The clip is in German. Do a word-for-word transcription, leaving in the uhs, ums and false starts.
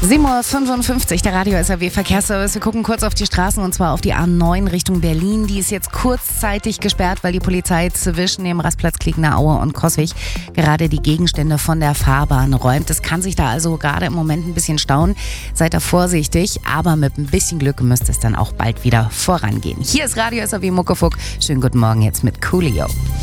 sieben Uhr fünfundfünfzig, der Radio S R W Verkehrsservice. Wir gucken kurz auf die Straßen und zwar auf die A neun Richtung Berlin. Die ist jetzt kurzzeitig gesperrt, weil die Polizei zwischen dem Rastplatz Kliegner Aue und Coswig gerade die Gegenstände von der Fahrbahn räumt. Es kann sich da also gerade im Moment ein bisschen stauen. Seid da vorsichtig, aber mit ein bisschen Glück müsste es dann auch bald wieder vorangehen. Hier ist Radio S R W Muckefuck. Schönen guten Morgen jetzt mit Coolio.